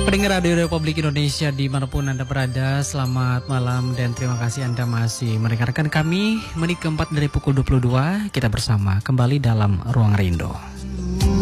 Pendengar Radio Republik Indonesia dimanapun Anda berada, selamat malam dan terima kasih Anda masih mendengarkan kami menit keempat dari pukul 22. Kita bersama kembali dalam Ruang Rindu.